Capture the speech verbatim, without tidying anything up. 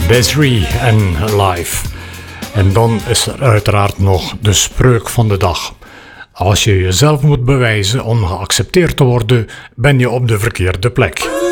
Desiree en Live. En dan is er uiteraard nog de spreuk van de dag. Als je jezelf moet bewijzen om geaccepteerd te worden, ben je op de verkeerde plek.